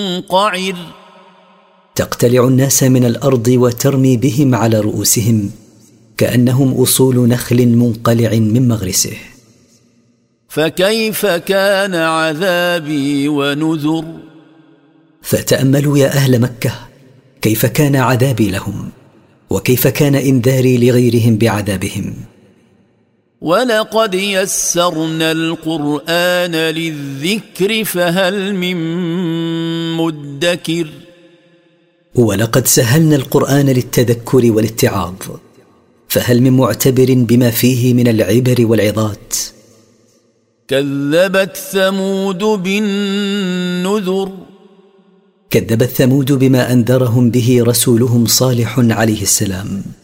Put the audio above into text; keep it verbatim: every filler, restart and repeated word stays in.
منقعر. تقتلع الناس من الأرض وترمي بهم على رؤوسهم كأنهم أصول نخل منقلع من مغرسه. فكيف كان عذابي ونذر. فتأملوا يا أهل مكة كيف كان عذابي لهم، وكيف كان إنذاري لغيرهم بعذابهم. ولقد يسرنا القرآن للذكر فهل من مدكر. ولقد سهلنا القرآن للتذكر والاتعاظ فهل من معتبر بما فيه من العبر والعظات. كذبت ثمود بالنذر. كذبت ثمود بما أنذرهم به رسولهم صالح عليه السلام.